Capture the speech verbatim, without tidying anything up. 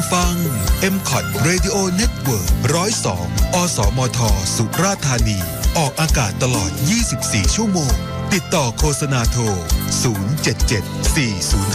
ฟัง เอ็ม คอท Radio Network หนึ่งศูนย์สอง อสมท สุราษฎร์ธานีออกอากาศตลอดยี่สิบสี่ชั่วโมงติดต่อโฆษณาโทรศูนย์ เจ็ด เจ็ด สี่ ศูนย์